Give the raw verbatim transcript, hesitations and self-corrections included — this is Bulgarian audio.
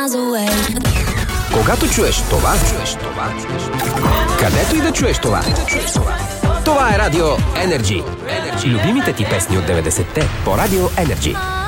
Когато чуеш това, чуеш това, където и да чуеш това, това е Радио Energy. Любимите ти песни от деветдесетте по Радио Energy.